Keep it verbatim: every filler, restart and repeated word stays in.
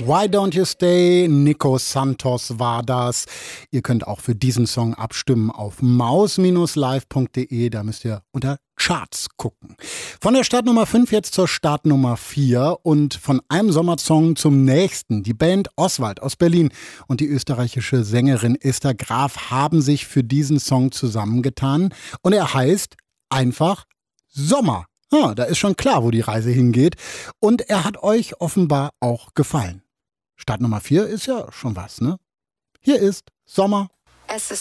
Why Don't You Stay? Nico Santos war das. Ihr könnt auch für diesen Song abstimmen auf maus live punkt de. Da müsst ihr unter Charts gucken. Von der Startnummer fünf jetzt zur Startnummer vier und von einem Sommersong zum nächsten. Die Band Oswald aus Berlin und die österreichische Sängerin Esther Graf haben sich für diesen Song zusammengetan und er heißt einfach Sommer. Ja, da ist schon klar, wo die Reise hingeht. Und er hat euch offenbar auch gefallen. Start Nummer vier ist ja schon was, ne? Hier ist Sommer. Es ist